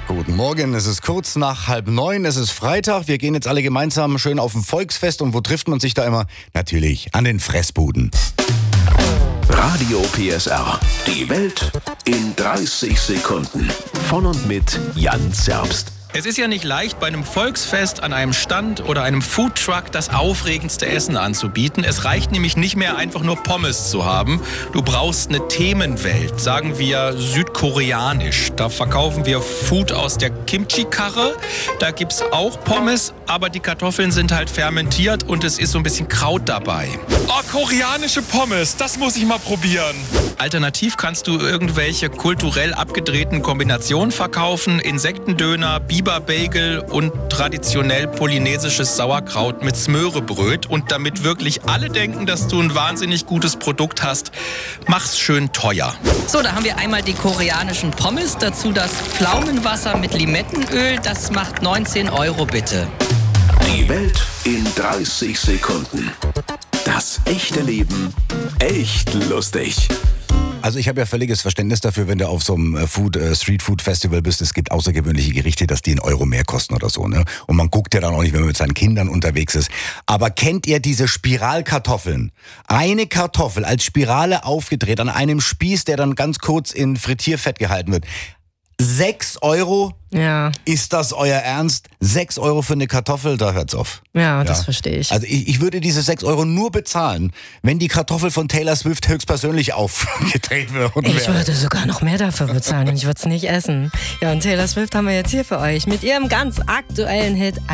Guten Morgen, es ist kurz nach 8:30, es ist Freitag. Wir gehen jetzt alle gemeinsam schön auf ein Volksfest. Und wo trifft man sich da immer? Natürlich an den Fressbuden. Radio PSR. Die Welt in 30 Sekunden. Von und mit Jan Zerbst. Es ist ja nicht leicht, bei einem Volksfest an einem Stand oder einem Foodtruck das aufregendste Essen anzubieten. Es reicht nämlich nicht mehr, einfach nur Pommes zu haben. Du brauchst eine Themenwelt, sagen wir südkoreanisch. Da verkaufen wir Food aus der Kimchi-Karre. Da gibt's auch Pommes, aber die Kartoffeln sind halt fermentiert und es ist so ein bisschen Kraut dabei. Oh, koreanische Pommes, das muss ich mal probieren. Alternativ kannst du irgendwelche kulturell abgedrehten Kombinationen verkaufen. Insektendöner, Biberbagel und traditionell polynesisches Sauerkraut mit Smörebröt. Und damit wirklich alle denken, dass du ein wahnsinnig gutes Produkt hast, mach's schön teuer. So, da haben wir einmal die koreanischen Pommes, dazu das Pflaumenwasser mit Limettenöl. Das macht 19 € bitte. Die Welt in 30 Sekunden. Das echte Leben echt lustig. Also ich habe ja völliges Verständnis dafür, wenn du auf so einem Street-Food-Festival bist. Es gibt außergewöhnliche Gerichte, dass die 1 € mehr kosten oder so, ne? Und man guckt ja dann auch nicht, wenn man mit seinen Kindern unterwegs ist. Aber kennt ihr diese Spiralkartoffeln? Eine Kartoffel als Spirale aufgedreht an einem Spieß, der dann ganz kurz in Frittierfett gehalten wird. 6 €? Ja. Ist das euer Ernst? 6 € für eine Kartoffel, da hört's auf. Ja, das verstehe ich. Also ich würde diese 6 € nur bezahlen, wenn die Kartoffel von Taylor Swift höchstpersönlich aufgedreht wird. Ich würde sogar noch mehr dafür bezahlen und ich würde es nicht essen. Ja, und Taylor Swift haben wir jetzt hier für euch mit ihrem ganz aktuellen Hit